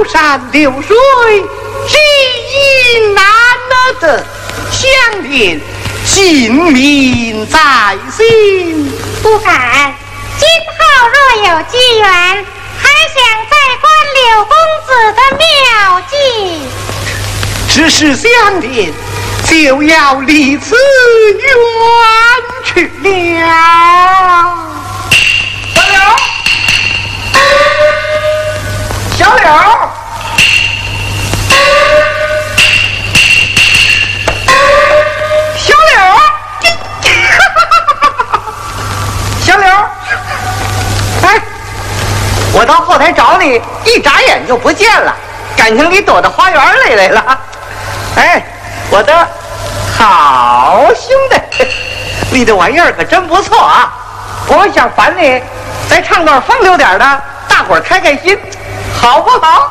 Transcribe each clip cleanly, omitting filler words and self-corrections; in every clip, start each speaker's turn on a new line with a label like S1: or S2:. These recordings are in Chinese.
S1: 山流水，只因难得，相连性命在心。
S2: 不敢，今后若有机缘，还想再观柳公子的妙计。
S1: 只是相连，就要离此远去了。小柳，小柳，小柳，哎，我到后台找你，一眨眼就不见了，感情你躲到花园里来了。哎，我的好兄弟，你的玩意儿可真不错啊！我想烦你，再唱段风流点的，大伙儿开开心，好不好？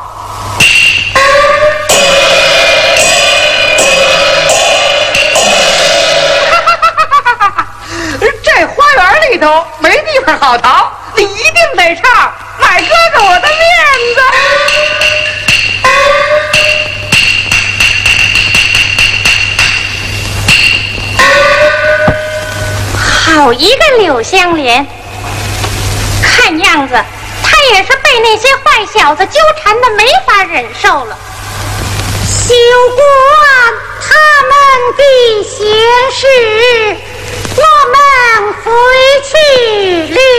S1: 这花园里头没地方好逃，你一定得唱，买哥哥我的面子。
S2: 好一个柳香莲，看样子他也是被那些坏小子纠缠的没法忍受了。休管他们的闲事，我们回去了。